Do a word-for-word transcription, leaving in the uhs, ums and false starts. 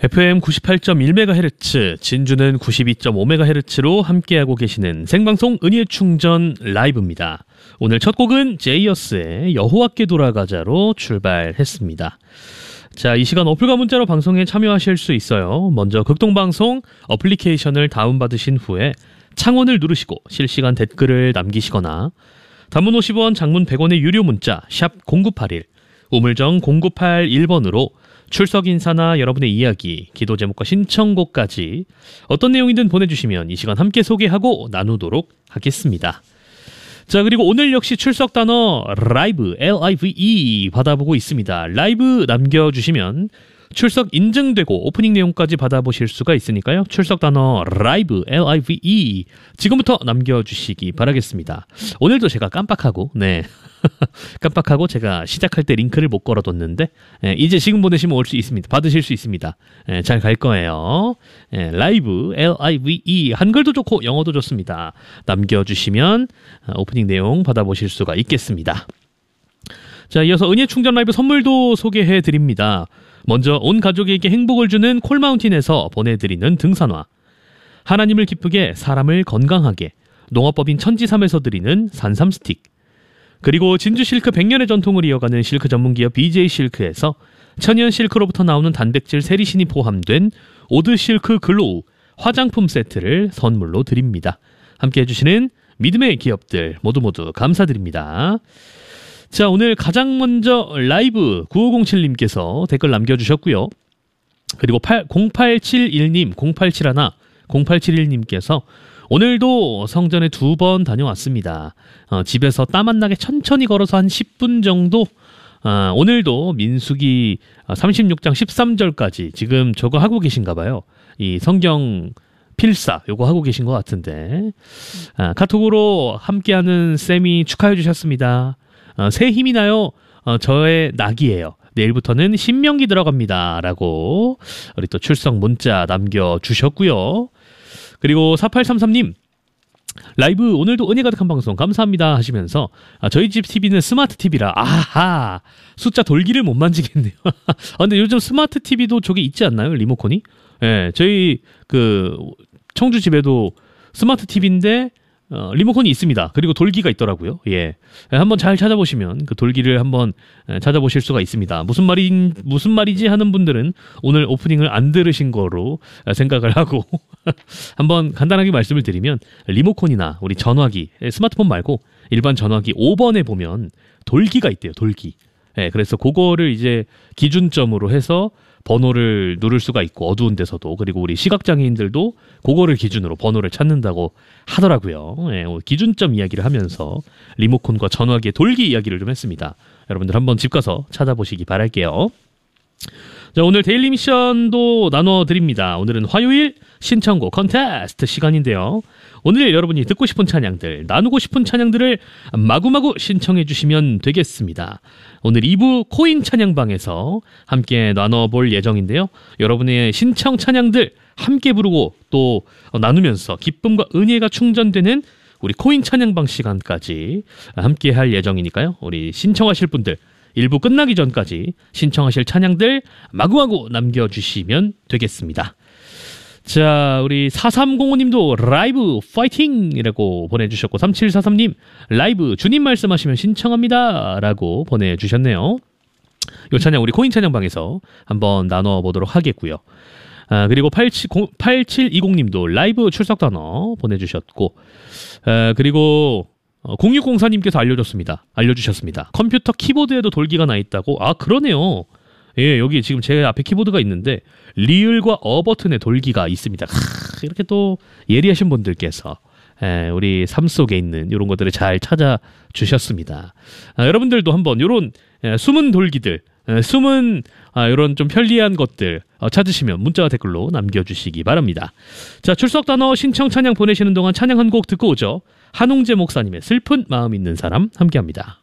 에프엠 구십팔 점 일 메가헤르츠, 진주는 구십이 점 오 메가헤르츠로 함께하고 계시는 생방송 은희의 충전 라이브입니다. 오늘 첫 곡은 제이어스의 여호와께 돌아가자로 출발했습니다. 자, 이 시간 어플과 문자로 방송에 참여하실 수 있어요. 먼저 극동방송 어플리케이션을 다운받으신 후에 창원을 누르시고 실시간 댓글을 남기시거나 단문 오십 원, 장문 백 원의 유료 문자 샵 공구팔일, 우물정 공구팔일 번으로 출석 인사나 여러분의 이야기, 기도 제목과 신청곡까지 어떤 내용이든 보내주시면 이 시간 함께 소개하고 나누도록 하겠습니다. 자, 그리고 오늘 역시 출석 단어 라이브, 엘 아이 브이 이 받아보고 있습니다. 라이브 남겨주시면 출석 인증되고 오프닝 내용까지 받아보실 수가 있으니까요. 출석 단어 라이브, 엘 아이 브이 이 지금부터 남겨주시기 바라겠습니다. 오늘도 제가 깜빡하고 네 깜빡하고 제가 시작할 때 링크를 못 걸어뒀는데 예, 이제 지금 보내시면 올 수 있습니다. 받으실 수 있습니다. 예, 잘 갈 거예요. 예, 라이브, 엘 아이 브이 이 한글도 좋고 영어도 좋습니다. 남겨주시면 오프닝 내용 받아보실 수가 있겠습니다. 자, 이어서 은혜 충전 라이브 선물도 소개해드립니다. 먼저 온 가족에게 행복을 주는 콜마운틴에서 보내드리는 등산화, 하나님을 기쁘게 사람을 건강하게 농업법인 천지삼에서 드리는 산삼 스틱, 그리고 진주 실크 백 년의 전통을 이어가는 실크 전문기업 비제이 실크에서 천연 실크로부터 나오는 단백질 세리신이 포함된 오드 실크 글로우 화장품 세트를 선물로 드립니다. 함께 해주시는 믿음의 기업들 모두 모두 감사드립니다. 자, 오늘 가장 먼저 라이브 구오공칠 님께서 댓글 남겨주셨고요. 그리고 공팔칠일 님, 공팔칠일, 공팔칠일 님께서 오늘도 성전에 두 번 다녀왔습니다. 어, 집에서 땀 안 나게 천천히 걸어서 한 십 분 정도. 어, 오늘도 민수기 삼십육 장 십삼 절까지 지금 저거 하고 계신가 봐요. 이 성경 필사 요거 하고 계신 것 같은데 아, 카톡으로 함께하는 쌤이 축하해 주셨습니다. 어, 새 힘이 나요. 어, 저의 낙이에요. 내일부터는 신명기 들어갑니다. 라고 우리 또 출석 문자 남겨주셨고요. 그리고 사팔삼삼 님 라이브 오늘도 은혜 가득한 방송 감사합니다 하시면서 아, 저희 집 티비는 스마트 티비라 아하 숫자 돌기를 못 만지겠네요. 아, 근데 요즘 스마트 티비도 저게 있지 않나요? 리모컨이? 예, 네, 저희 그 청주 집에도 스마트 티비인데 어, 리모컨이 있습니다. 그리고 돌기가 있더라고요. 예, 한번 잘 찾아보시면 그 돌기를 한번 찾아보실 수가 있습니다. 무슨 말인 무슨 말이지 하는 분들은 오늘 오프닝을 안 들으신 거로 생각을 하고 한번 간단하게 말씀을 드리면 리모컨이나 우리 전화기, 스마트폰 말고 일반 전화기 오 번에 보면 돌기가 있대요. 돌기. 예, 그래서 그거를 이제 기준점으로 해서 번호를 누를 수가 있고 어두운 데서도, 그리고 우리 시각장애인들도 그거를 기준으로 번호를 찾는다고 하더라고요. 예, 기준점 이야기를 하면서 리모컨과 전화기의 돌기 이야기를 좀 했습니다. 여러분들 한번 집 가서 찾아보시기 바랄게요. 자, 오늘 데일리 미션도 나눠드립니다. 오늘은 화요일 신청곡 컨테스트 시간인데요. 오늘 여러분이 듣고 싶은 찬양들, 나누고 싶은 찬양들을 마구마구 신청해 주시면 되겠습니다. 오늘 이 부 코인 찬양방에서 함께 나눠볼 예정인데요. 여러분의 신청 찬양들 함께 부르고 또 나누면서 기쁨과 은혜가 충전되는 우리 코인 찬양방 시간까지 함께 할 예정이니까요. 우리 신청하실 분들 일 부 끝나기 전까지 신청하실 찬양들 마구마구 남겨주시면 되겠습니다. 자, 우리 사삼공오 님도 라이브 파이팅이라고 보내주셨고, 삼칠사삼 님 라이브 주님 말씀하시면 신청합니다 라고 보내주셨네요. 요 찬양 우리 코인 찬양방에서 한번 나눠보도록 하겠고요. 아, 그리고 팔칠이공 님도 라이브 출석 단어 보내주셨고, 아, 그리고 공육공사 님께서 알려줬습니다. 알려주셨습니다. 컴퓨터 키보드에도 돌기가 나 있다고. 아, 그러네요. 예, 여기 지금 제 앞에 키보드가 있는데 리을과 어 버튼에 돌기가 있습니다. 하, 이렇게 또 예리하신 분들께서 예, 우리 삶 속에 있는 이런 것들을 잘 찾아주셨습니다. 아, 여러분들도 한번 이런 예, 숨은 돌기들, 예, 숨은 아, 이런 좀 편리한 것들 어, 찾으시면 문자와 댓글로 남겨주시기 바랍니다. 자, 출석 단어 신청 찬양 보내시는 동안 찬양 한 곡 듣고 오죠. 한홍재 목사님의 슬픈 마음 있는 사람 함께합니다.